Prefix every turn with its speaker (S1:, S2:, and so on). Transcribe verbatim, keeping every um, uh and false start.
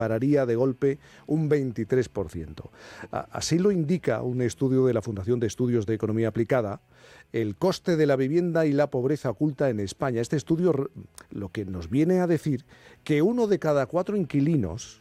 S1: dispararía de golpe un veintitrés por ciento. Así lo indica un estudio de la Fundación de Estudios de Economía Aplicada, el coste de la vivienda y la pobreza oculta en España. Este estudio lo que nos viene a decir que uno de cada cuatro inquilinos